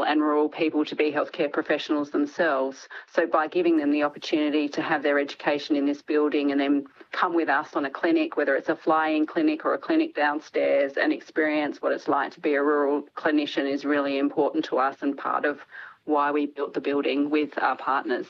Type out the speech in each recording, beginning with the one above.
regional and rural people to be healthcare professionals themselves. So by giving them the opportunity to have their education in this building and then come with us on a clinic, whether it's a fly-in clinic or a clinic downstairs, and experience what it's like to be a rural clinician is really important to us and part of why we built the building with our partners.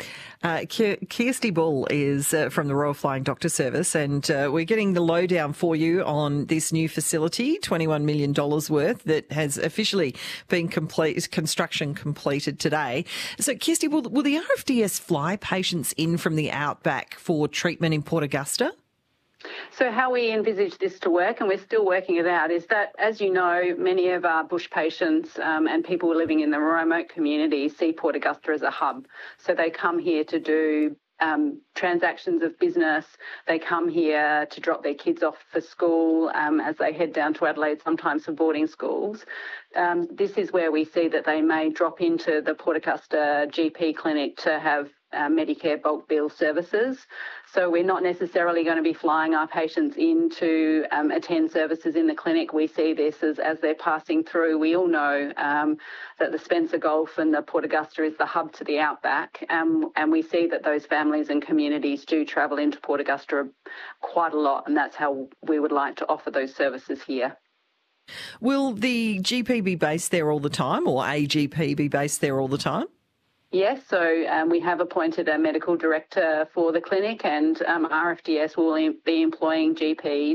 Kirsty Bull is from the Royal Flying Doctor Service, and we're getting the lowdown for you on this new facility, $21 million worth, that has officially been construction completed today. So, Kirsty, will the RFDS fly patients in from the outback for treatment in Port Augusta? So how we envisage this to work, and we're still working it out, is that, as you know, many of our bush patients and people living in the remote communities see Port Augusta as a hub. So they come here to do transactions of business. They come here to drop their kids off for school as they head down to Adelaide, sometimes for boarding schools. This is where we see that they may drop into the Port Augusta GP clinic to have Medicare bulk bill services. So we're not necessarily going to be flying our patients in to attend services in the clinic. We see this as they're passing through. We all know that the Spencer Gulf and the Port Augusta is the hub to the outback, and we see that those families and communities do travel into Port Augusta quite a lot, and that's how we would like to offer those services here. Will the GP be based there all the time, or a GP be based there all the time? Yes, so we have appointed a medical director for the clinic, and RFDS will be employing GPs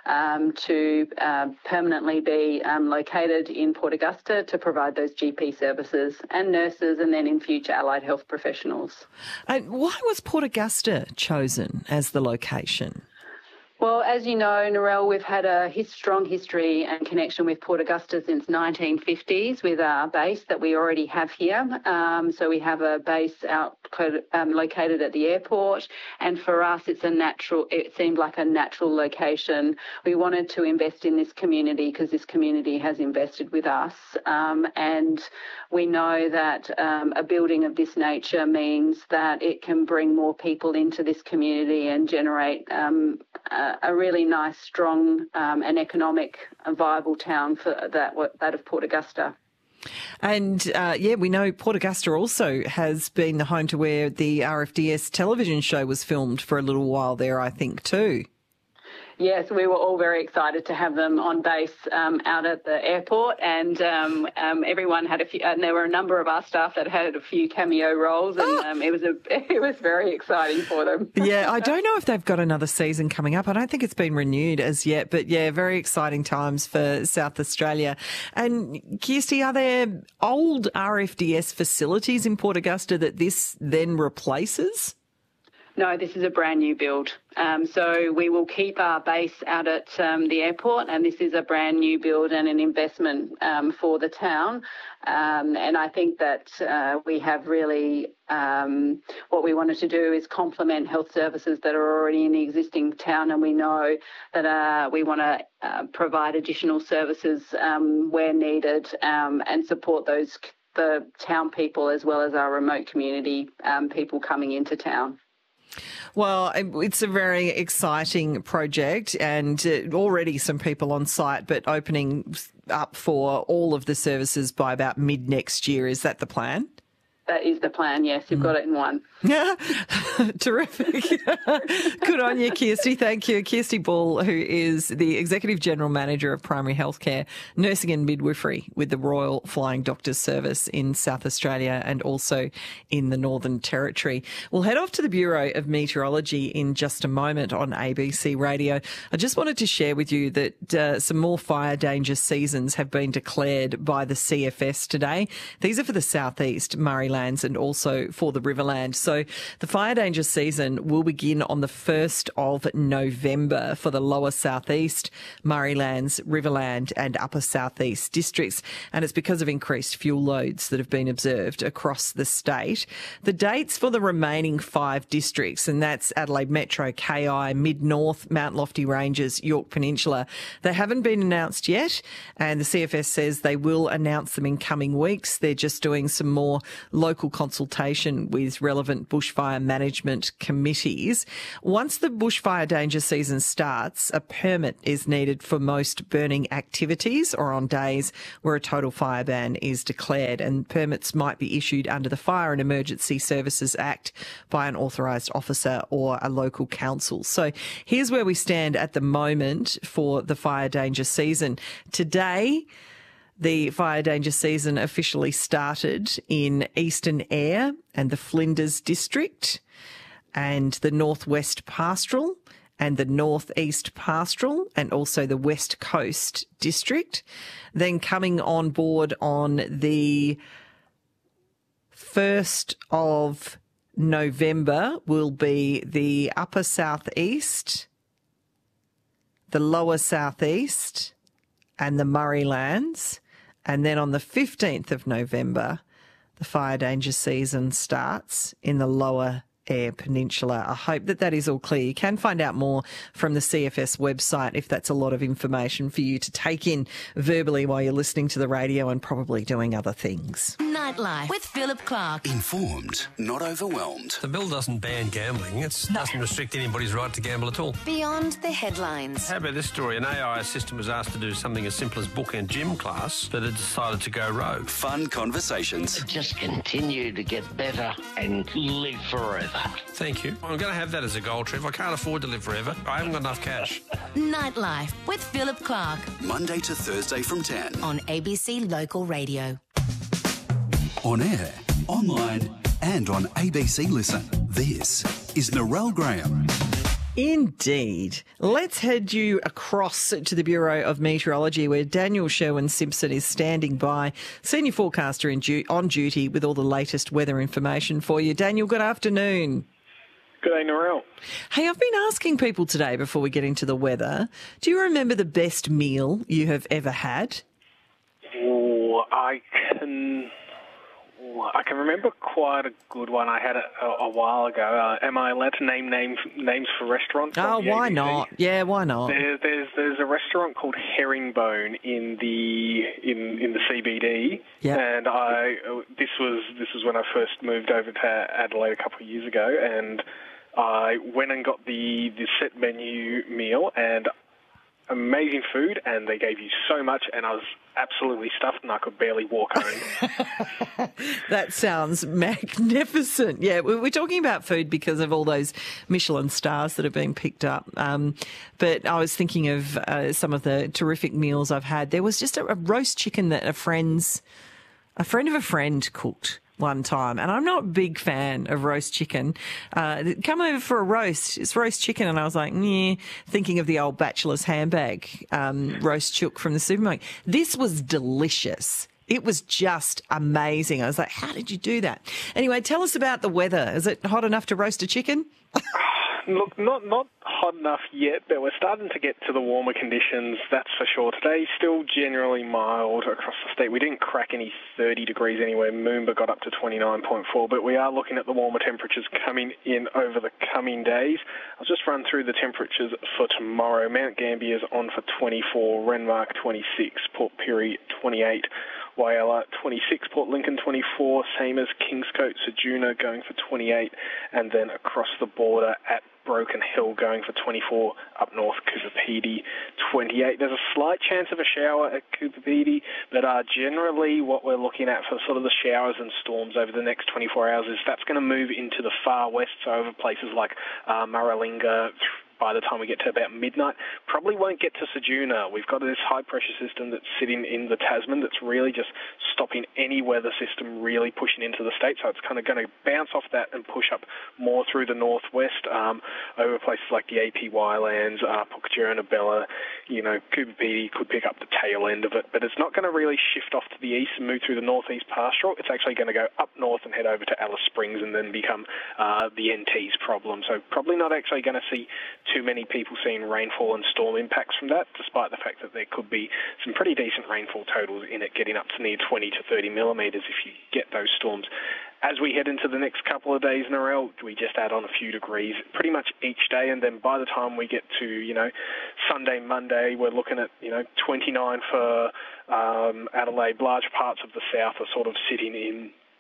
to permanently be located in Port Augusta to provide those GP services, and nurses, and then in future allied health professionals. And why was Port Augusta chosen as the location? Well, as you know, Narelle, we've had a strong history and connection with Port Augusta since 1950s with our base that we already have here. So we have a base located at the airport, and for us it seemed like a natural location. We wanted to invest in this community because this community has invested with us, and we know that a building of this nature means that it can bring more people into this community and generate a really nice, strong and economic and viable town for that of Port Augusta. And, we know Port Augusta also has been the home to where the RFDS television show was filmed for a little while there, I think, too. Yes, we were all very excited to have them on base out at the airport, and everyone had a few, and there were a number of our staff that had a few cameo roles, and it was very exciting for them. Yeah, I don't know if they've got another season coming up. I don't think it's been renewed as yet, but yeah, very exciting times for South Australia. And Kirsty, are there old RFDS facilities in Port Augusta that this then replaces? No, this is a brand new build. So we will keep our base out at the airport, and this is a brand new build and an investment for the town. And I think that we have really what we wanted to do is complement health services that are already in the existing town, and we know that we want to provide additional services where needed and support the town people as well as our remote community people coming into town. Well, it's a very exciting project, and already some people on site, but opening up for all of the services by about mid next year. Is that the plan? That is the plan, yes. You've got it in one. Terrific. Good on you, Kirsty. Thank you. Kirsty Bull, who is the Executive General Manager of Primary Healthcare, Nursing and Midwifery with the Royal Flying Doctors Service in South Australia and also in the Northern Territory. We'll head off to the Bureau of Meteorology in just a moment on ABC Radio. I just wanted to share with you that some more fire danger seasons have been declared by the CFS today. These are for the southeast, Murray and also for the Riverland. So the fire danger season will begin on the 1st of November for the lower southeast, Murraylands, Riverland and upper southeast districts. And it's because of increased fuel loads that have been observed across the state. The dates for the remaining 5 districts, and that's Adelaide Metro, KI, Mid-North, Mount Lofty Ranges, Yorke Peninsula, they haven't been announced yet. And the CFS says they will announce them in coming weeks. They're just doing some more local consultation with relevant bushfire management committees. Once the bushfire danger season starts, a permit is needed for most burning activities or on days where a total fire ban is declared, and permits might be issued under the Fire and Emergency Services Act by an authorised officer or a local council. So here's where we stand at the moment for the fire danger season. Today, the fire danger season officially started in Eastern Eyre and the Flinders District and the Northwest Pastoral and the Northeast Pastoral and also the West Coast District. Then coming on board on the 1st of November will be the Upper Southeast, the Lower Southeast and the Murraylands. And then on the 15th of November, the fire danger season starts in the Lower Eyre Peninsula. I hope that is all clear. You can find out more from the CFS website if that's a lot of information for you to take in verbally while you're listening to the radio and probably doing other things. Nightlife with Philip Clark. Informed, not overwhelmed. The bill doesn't ban gambling. It doesn't restrict anybody's right to gamble at all. Beyond the headlines. How about this story? An AI assistant was asked to do something as simple as book and gym class, but it decided to go rogue. Fun conversations. Just continue to get better and live forever. Thank you. I'm going to have that as a goal, Trev. I can't afford to live forever. I haven't got enough cash. Nightlife with Philip Clark. Monday to Thursday from 10. On ABC Local Radio. On air, online and on ABC Listen. This is Narelle Graham. Indeed. Let's head you across to the Bureau of Meteorology where Daniel Sherwin-Simpson is standing by, senior forecaster on duty with all the latest weather information for you. Daniel, good afternoon. Good day, Narelle. Hey, I've been asking people today before we get into the weather, do you remember the best meal you have ever had? Oh, I can remember quite a good one. I had it a while ago. Am I allowed to name names for restaurants? Oh, why not? Yeah, why not? There's a restaurant called Herringbone in the CBD, yep. And this was when I first moved over to Adelaide a couple of years ago, and I went and got the set menu meal and amazing food, and they gave you so much, and I was absolutely stuffed and I could barely walk home. That sounds magnificent. Yeah, we're talking about food because of all those Michelin stars that have been picked up. But I was thinking of some of the terrific meals I've had. There was just a roast chicken that a friend of a friend cooked one time, and I'm not a big fan of roast chicken. Come over for a roast. It's roast chicken, and I was like, thinking of the old bachelor's handbag roast chook from the supermarket. This was delicious. It was just amazing. I was like, how did you do that? Anyway, tell us about the weather. Is it hot enough to roast a chicken? Look, not hot enough yet, but we're starting to get to the warmer conditions, that's for sure. Today, still generally mild across the state. We didn't crack any 30 degrees anywhere. Moomba got up to 29.4, but we are looking at the warmer temperatures coming in over the coming days. I'll just run through the temperatures for tomorrow. Mount Gambier is on for 24, Renmark 26, Port Pirie 28, Whyalla 26, Port Lincoln 24, same as Kingscote, Ceduna going for 28, and then across the border at Broken Hill going for 24, up north Cooper Pedy 28. There's a slight chance of a shower at Cooper Pedy, but generally what we're looking at for sort of the showers and storms over the next 24 hours is that's going to move into the far west, so over places like Murralinga, by the time we get to about midnight. Probably won't get to Ceduna. We've got this high-pressure system that's sitting in the Tasman that's really just stopping any weather system really pushing into the state, so it's kind of going to bounce off that and push up more through the northwest over places like the APY lands, Pukatjura, Bella, Cooper Pedy could pick up the tail end of it, but it's not going to really shift off to the east and move through the northeast pastoral. It's actually going to go up north and head over to Alice Springs and then become the NT's problem. So probably not actually going to see too many people seeing rainfall and storm impacts from that, despite the fact that there could be some pretty decent rainfall totals in it, getting up to near 20 to 30 millimetres if you get those storms. As we head into the next couple of days, Narelle, we just add on a few degrees pretty much each day, and then by the time we get to, Sunday, Monday, we're looking at, 29 for Adelaide. Large parts of the south are sort of sitting in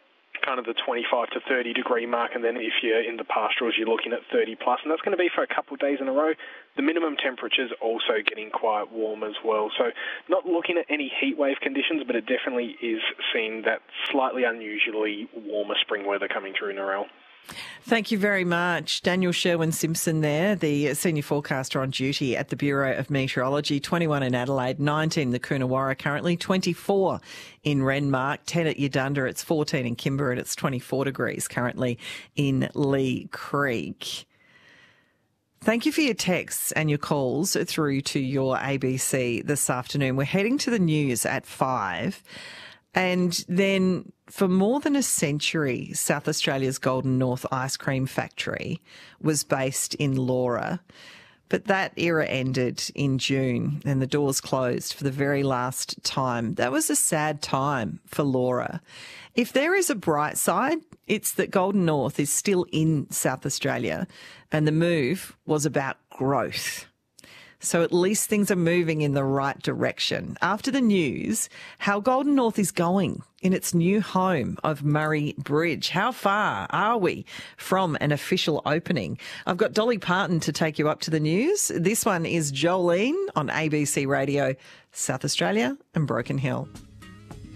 kind of the 25 to 30 degree mark, and then if you're in the pastorals, you're looking at 30 plus, and that's going to be for a couple of days in a row. The minimum temperature's also getting quite warm as well. So not looking at any heat wave conditions, but it definitely is seeing that slightly unusually warmer spring weather coming through Narelle. Thank you very much. Daniel Sherwin-Simpson there, the senior forecaster on duty at the Bureau of Meteorology. 21 in Adelaide, 19 in the Coonawarra currently, 24 in Renmark, 10 at Yadunda, it's 14 in Kimber, and it's 24 degrees currently in Lee Creek. Thank you for your texts and your calls through to your ABC this afternoon. We're heading to the news at 5. And then for more than a century, South Australia's Golden North Ice Cream Factory was based in Laura. But that era ended in June and the doors closed for the very last time. That was a sad time for Laura. If there is a bright side, it's that Golden North is still in South Australia and the move was about growth. So at least things are moving in the right direction. After the news, how Golden North is going in its new home of Murray Bridge. How far are we from an official opening? I've got Dolly Parton to take you up to the news. This one is Jolene on ABC Radio, South Australia and Broken Hill.